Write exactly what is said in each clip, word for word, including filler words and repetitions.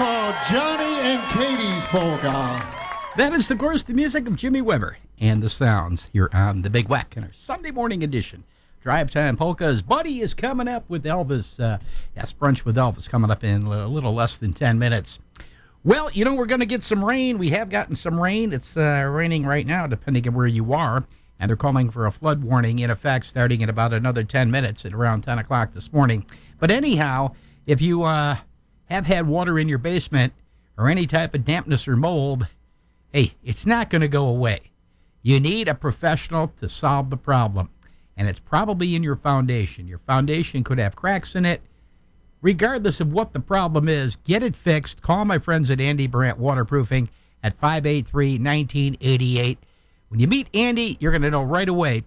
for Johnny and Katie's polka. That is, of course, the music of Jimmy Weber and the sounds here on the Big Weck in our Sunday morning edition. Drive Time Polkas. Buddy is coming up with Elvis. Uh, yes, Brunch with Elvis coming up in a little less than ten minutes. Well, you know, we're going to get some rain. We have gotten some rain. It's uh, raining right now, depending on where you are. And they're calling for a flood warning in effect starting in about another ten minutes at around ten o'clock this morning. But anyhow, if you uh, have had water in your basement or any type of dampness or mold, hey, it's not going to go away. You need a professional to solve the problem. And it's probably in your foundation. Your foundation could have cracks in it. Regardless of what the problem is, get it fixed. Call my friends at Andy Brandt Waterproofing at five eight three, one nine eight eight. When you meet Andy, you're going to know right away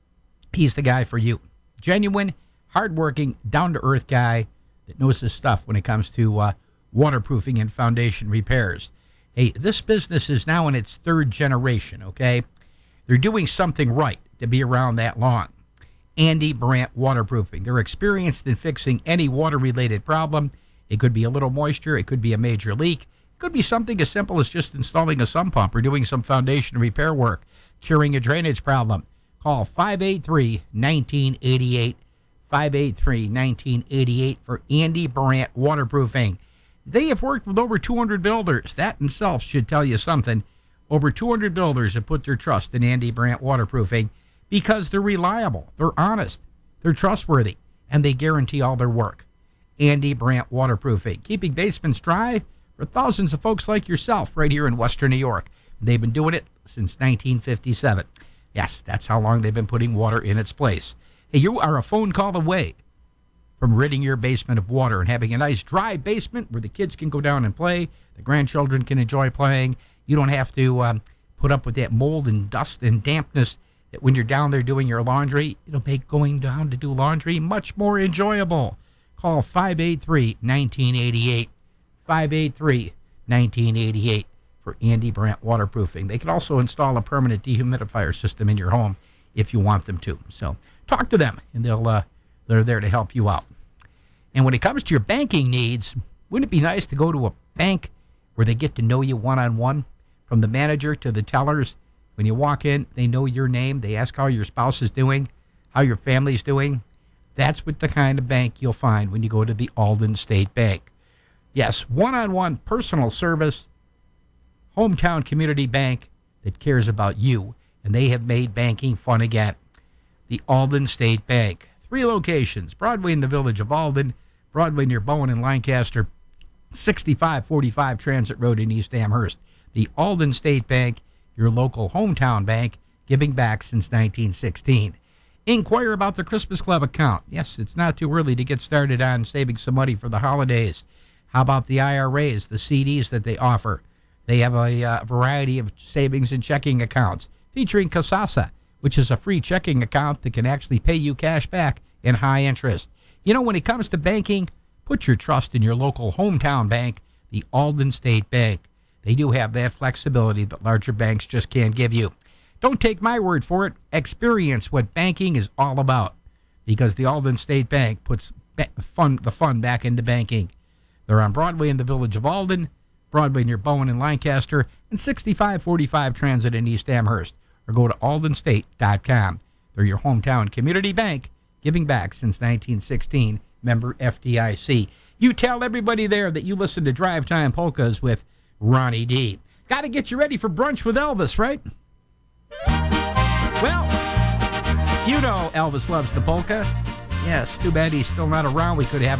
he's the guy for you. Genuine, hardworking, down-to-earth guy that knows his stuff when it comes to uh, waterproofing and foundation repairs. Hey, this business is now in its third generation, okay? They're doing something right to be around that long. Andy Brandt Waterproofing. They're experienced in fixing any water-related problem. It could be a little moisture. It could be a major leak. It could be something as simple as just installing a sump pump or doing some foundation repair work, curing a drainage problem. Call five eight three, one nine eight eight, five eight three, one nine eight eight for Andy Brandt Waterproofing. They have worked with over two hundred builders. That itself should tell you something. Over two hundred builders have put their trust in Andy Brandt Waterproofing because they're reliable, they're honest, they're trustworthy, and they guarantee all their work. Andy Brandt Waterproofing, keeping basements dry for thousands of folks like yourself right here in Western New York. They've been doing it since nineteen fifty-seven. Yes, that's how long they've been putting water in its place. Hey, you are a phone call away from ridding your basement of water and having a nice dry basement where the kids can go down and play, the grandchildren can enjoy playing. You don't have to um, put up with that mold and dust and dampness that when you're down there doing your laundry, it'll make going down to do laundry much more enjoyable. Call five eight three, one nine eight eight, five eight three, one nine eight eight for Andy Brandt Waterproofing. They can also install a permanent dehumidifier system in your home if you want them to. So talk to them, and they'll uh, they're there to help you out. And when it comes to your banking needs, wouldn't it be nice to go to a bank where they get to know you one-on-one, from the manager to the tellers? When you walk in, they know your name. They ask how your spouse is doing, how your family's doing. That's what the kind of bank you'll find when you go to the Alden State Bank. Yes, one-on-one personal service, hometown community bank that cares about you, and they have made banking fun again. The Alden State Bank. Three locations, Broadway in the village of Alden, Broadway near Bowen and Lancaster, sixty-five forty-five Transit Road in East Amherst. The Alden State Bank, your local hometown bank, giving back since nineteen sixteen. Inquire about the Christmas Club account. Yes, it's not too early to get started on saving some money for the holidays. How about the I R As, the C Ds that they offer? They have a uh, variety of savings and checking accounts featuring Kasasa, which is a free checking account that can actually pay you cash back in high interest. You know, when it comes to banking, put your trust in your local hometown bank, the Alden State Bank. They do have that flexibility that larger banks just can't give you. Don't take my word for it. Experience what banking is all about, because the Alden State Bank puts fun, the fun back into banking. They're on Broadway in the village of Alden, Broadway near Bowen and Lancaster, and sixty-five forty-five Transit in East Amherst. Or go to alden state dot com. They're your hometown community bank, giving back since nineteen sixteen, member F D I C. You tell everybody there that you listen to Drive Time Polkas with Ronnie D. Got to get you ready for Brunch with Elvis, right? Well, you know Elvis loves the polka. Yes, too bad he's still not around. We could have